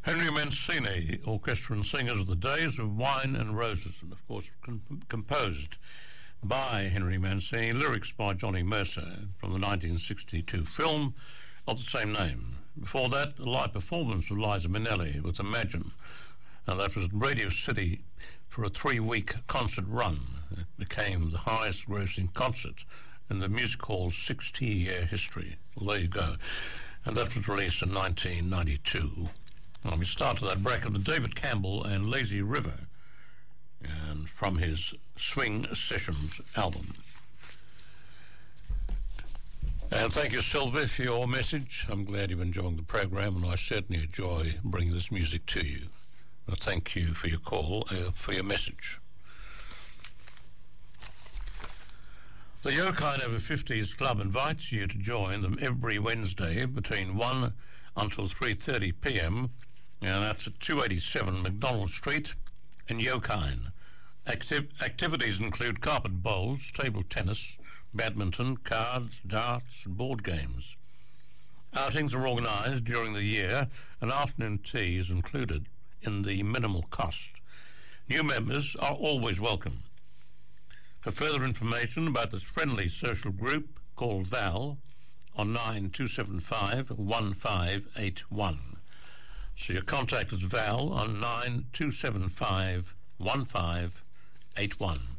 Henry Mancini, Orchestra and Singers of the Days of Wine and Roses, and of course composed by Henry Mancini, lyrics by Johnny Mercer from the 1962 film of the same name. Before that, a live performance of Liza Minnelli with Imagine, and that was at Radio City for a 3-week concert run. It became the highest grossing concert in the music hall's 60-year history. Well, there you go. And that was released in 1992. And we started that bracket with David Campbell and Lazy River, and from his Swing Sessions album. And thank you, Sylvia, for your message. I'm glad you're enjoying the program, and I certainly enjoy bringing this music to you. Well, thank you for your call, for your message. The Yokai Over 50s Club invites you to join them every Wednesday between 1 until 3:30 p.m, and that's at 287 McDonald Street in Yokine. Activities include carpet bowls, table tennis, badminton, cards, darts, and board games. Outings are organised during the year, and afternoon tea is included in the minimal cost. New members are always welcome. For further information about this friendly social group, call Val on 9275 1581. So your contact is Val on 9275 1581.